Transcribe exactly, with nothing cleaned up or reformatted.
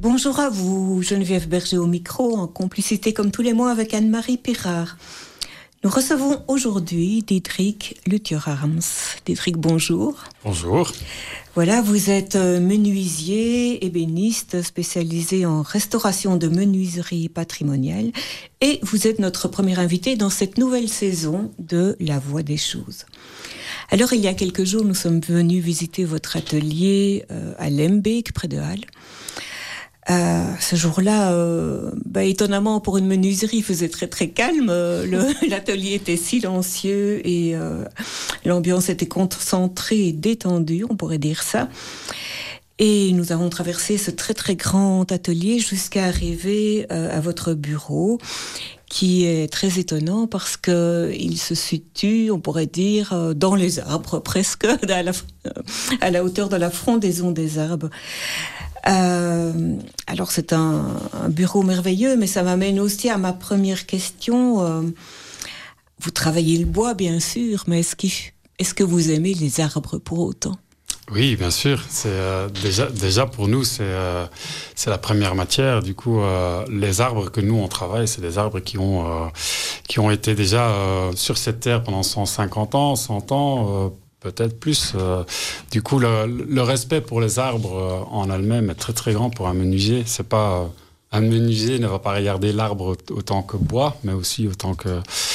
Bonjour à vous, Geneviève Berger au micro, en complicité comme tous les mois avec Anne-Marie Pirard. Nous recevons aujourd'hui Diederik Lutjer-Harms. Diederik, bonjour. Bonjour. Voilà, vous êtes menuisier, ébéniste, spécialisé en restauration de menuiserie patrimoniale et vous êtes notre premier invité dans cette nouvelle saison de La Voix des choses. Alors, il y a quelques jours, nous sommes venus visiter votre atelier euh, à Lembeek, près de Halle. Euh, ce jour-là, euh, bah, étonnamment pour une menuiserie, il faisait très très calme. Euh, le, l'atelier était silencieux et euh, l'ambiance était concentrée et détendue, on pourrait dire ça. Et nous avons traversé ce très très grand atelier jusqu'à arriver euh, à votre bureau, qui est très étonnant parce que il se situe, on pourrait dire, euh, dans les arbres, presque à la, à la hauteur de la frondaison des arbres. Euh, alors c'est un, un bureau merveilleux, mais ça m'amène aussi à ma première question. Euh, vous travaillez le bois, bien sûr, mais est-ce, qu'il, est-ce que vous aimez les arbres pour autant ? Oui, bien sûr. C'est euh, déjà, déjà pour nous, c'est, euh, c'est la première matière. Du coup, euh, les arbres que nous on travaille, c'est des arbres qui ont euh, qui ont été déjà euh, sur cette terre pendant cent cinquante ans, cent ans. Euh, Peut-être plus. Euh, du coup, le, le respect pour les arbres euh, en elles-mêmes est très très grand pour un menuisier. C'est pas euh, un menuisier ne va pas regarder l'arbre autant que bois, mais aussi autant que